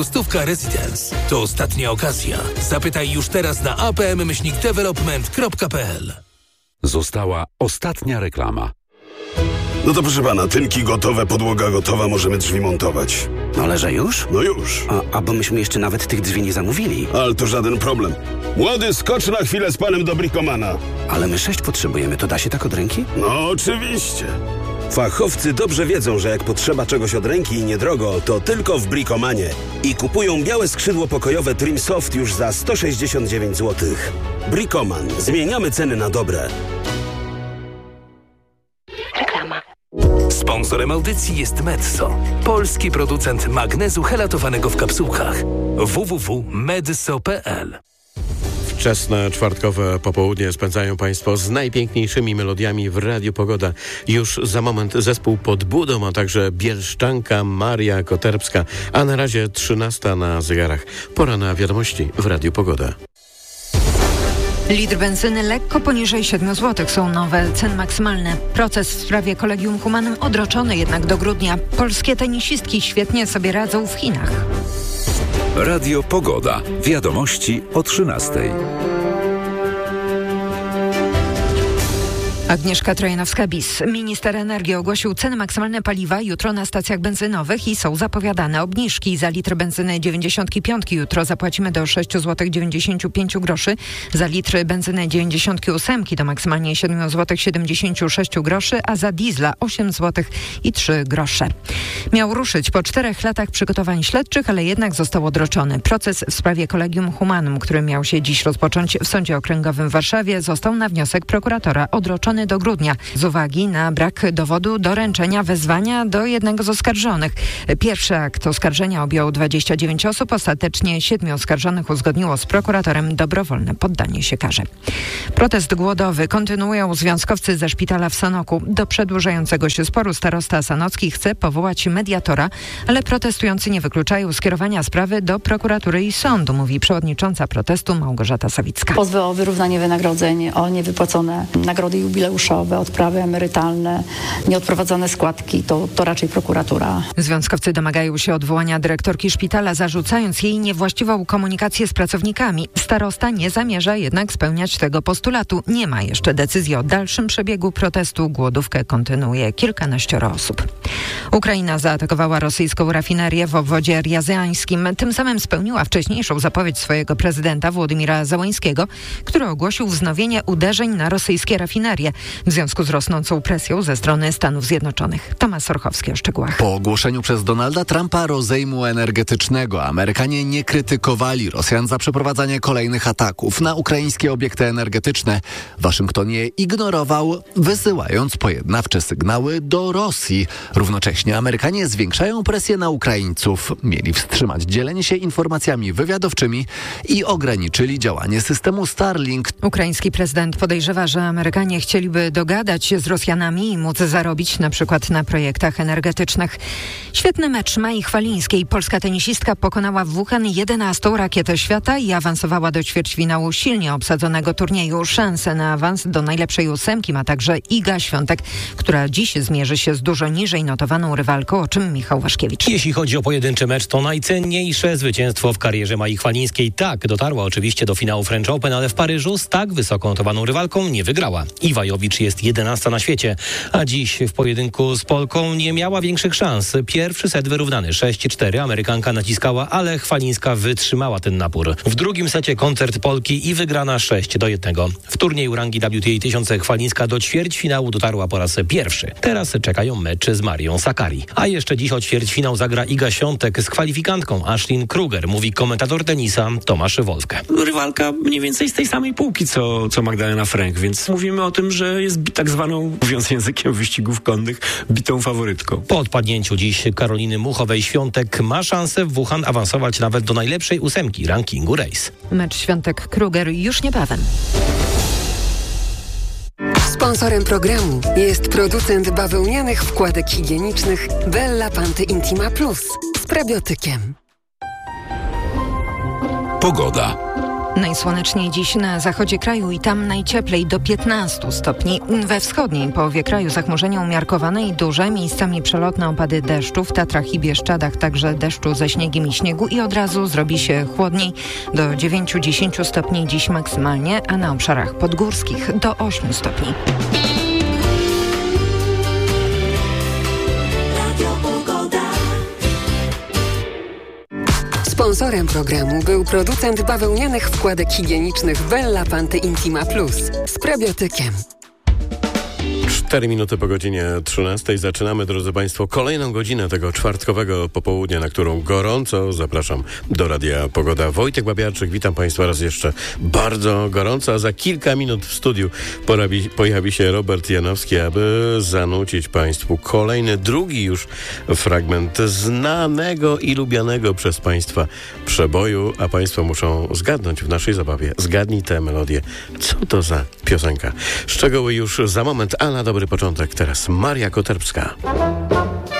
Stówka Residence. To ostatnia okazja. Zapytaj już teraz na apm-development.pl. Została ostatnia reklama. No to proszę pana, tynki gotowe, podłoga gotowa, możemy drzwi montować. No ale że już? No już. A bo myśmy jeszcze nawet tych drzwi nie zamówili. Ale to żaden problem. Młody, skocz na chwilę z panem do Bricomana. Ale my 6 potrzebujemy, to da się tak od ręki? No oczywiście. Fachowcy dobrze wiedzą, że jak potrzeba czegoś od ręki i niedrogo, to tylko w Bricomanie. I kupują białe skrzydło pokojowe Trim Soft już za 169 zł. Bricoman. Zmieniamy ceny na dobre. Reklama. Sponsorem audycji jest Metso, polski producent magnezu helatowanego w kapsułkach. www.medso.pl. Wczesne czwartkowe popołudnie spędzają Państwo z najpiękniejszymi melodiami w Radiu Pogoda. Już za moment zespół Pod Budą, a także bielszczanka Maria Koterbska. A na razie 13 na zegarach. Pora na wiadomości w Radiu Pogoda. Litr benzyny lekko poniżej 7 zł są nowe ceny maksymalne. Proces w sprawie Collegium Humanum odroczony jednak do grudnia. Polskie tenisistki świetnie sobie radzą w Chinach. Radio Pogoda. Wiadomości o 13:00. Agnieszka Trojanowska-Bis. Minister energii ogłosił ceny maksymalne paliwa jutro na stacjach benzynowych i są zapowiadane obniżki. Za litr benzyny 95 jutro zapłacimy do 6,95 zł. Za litr benzyny 98 do maksymalnie 7,76 zł, a za diesla 8,03 zł. Miał ruszyć po 4 latach przygotowań śledczych, ale jednak został odroczony. Proces w sprawie Collegium Humanum, który miał się dziś rozpocząć w Sądzie Okręgowym w Warszawie, został na wniosek prokuratora odroczony do grudnia z uwagi na brak dowodu doręczenia wezwania do jednego z oskarżonych. Pierwszy akt oskarżenia objął 29 osób. Ostatecznie 7 oskarżonych uzgodniło z prokuratorem dobrowolne poddanie się karze. Protest głodowy kontynuują związkowcy ze szpitala w Sanoku. Do przedłużającego się sporu starosta sanocki chce powołać mediatora, ale protestujący nie wykluczają skierowania sprawy do prokuratury i sądu, mówi przewodnicząca protestu Małgorzata Sawicka. Pozwy o wyrównanie wynagrodzeń, o niewypłacone nagrody jubileuszowe, odprawy emerytalne, nieodprowadzone składki, to raczej prokuratura. Związkowcy domagają się odwołania dyrektorki szpitala, zarzucając jej niewłaściwą komunikację z pracownikami. Starosta nie zamierza jednak spełniać tego postulatu. Nie ma jeszcze decyzji o dalszym przebiegu protestu. Głodówkę kontynuuje kilkanaścioro osób. Ukraina zaatakowała rosyjską rafinerię w obwodzie riaziańskim. Tym samym spełniła wcześniejszą zapowiedź swojego prezydenta Władimira Zełańskiego, który ogłosił wznowienie uderzeń na rosyjskie rafinerie w związku z rosnącą presją ze strony Stanów Zjednoczonych. Tomasz Orchowski o szczegółach. Po ogłoszeniu przez Donalda Trumpa rozejmu energetycznego Amerykanie nie krytykowali Rosjan za przeprowadzanie kolejnych ataków na ukraińskie obiekty energetyczne. Waszyngton je ignorował, wysyłając pojednawcze sygnały do Rosji. Równocześnie Amerykanie zwiększają presję na Ukraińców. Mieli wstrzymać dzielenie się informacjami wywiadowczymi i ograniczyli działanie systemu Starlink. Ukraiński prezydent podejrzewa, że Amerykanie chcieliby dogadać się z Rosjanami i móc zarobić na przykład na projektach energetycznych. Świetny mecz Mai Chwalińskiej. Polska tenisistka pokonała w Wuhan 11. rakietę świata i awansowała do ćwierćfinału silnie obsadzonego turnieju. Szansę na awans do najlepszej 8 ma także Iga Świątek, która dziś zmierzy się z dużo niżej notowaną rywalką, o czym Michał Waszkiewicz. Jeśli chodzi o pojedynczy mecz, to najcenniejsze zwycięstwo w karierze Mai Chwalińskiej. Tak, dotarła oczywiście do finału French Open, ale w Paryżu z tak wysoko notowaną rywalką nie wygrała. Iwa Jowicz jest 11 na świecie, a dziś w pojedynku z Polką nie miała większych szans. Pierwszy set wyrównany 6-4, Amerykanka naciskała, ale Chwalińska wytrzymała ten napór. W drugim secie koncert Polki i wygrana 6-1. W turnieju rangi WTA 1000 Chwalińska do ćwierćfinału dotarła po raz pierwszy. Teraz czekają mecze z Marią Sakkari. A jeszcze dziś o ćwierćfinał zagra Iga Świątek z kwalifikantką Ashlyn Kruger, mówi komentator tenisa Tomasz Wolfke. Rywalka mniej więcej z tej samej półki, co Magdalena Frank, więc mówimy o tym, że jest tak zwaną, mówiąc językiem wyścigów konnych, bitą faworytką. Po odpadnięciu dziś Karoliny Muchowej Świątek ma szansę w Wuhan awansować nawet do najlepszej 8 rankingu Race. Mecz Świątek-Kruger już niebawem. Sponsorem programu jest producent bawełnianych wkładek higienicznych Bella Panty Intima Plus z prebiotykiem. Pogoda. Najsłoneczniej dziś na zachodzie kraju i tam najcieplej do 15 stopni. We wschodniej połowie kraju zachmurzenie umiarkowane i duże, miejscami przelotne opady deszczu, w Tatrach i Bieszczadach także deszczu ze śniegiem i śniegu i od razu zrobi się chłodniej do 9-10 stopni dziś maksymalnie, a na obszarach podgórskich do 8 stopni. Sponsorem programu był producent bawełnianych wkładek higienicznych Bella Panty Intima Plus z probiotykiem. 4 minuty po godzinie 13. Zaczynamy, drodzy Państwo, kolejną godzinę tego czwartkowego popołudnia, na którą gorąco zapraszam do Radia Pogoda. Wojtek Babiarczyk, witam Państwa raz jeszcze bardzo gorąco, a za kilka minut w studiu pojawi się Robert Janowski, aby zanucić Państwu kolejny, drugi już fragment znanego i lubianego przez Państwa przeboju, a Państwo muszą zgadnąć w naszej zabawie. Zgadnij tę melodię. Co to za piosenka? Szczegóły już za moment, a na dobry początek teraz Maria Koterpska.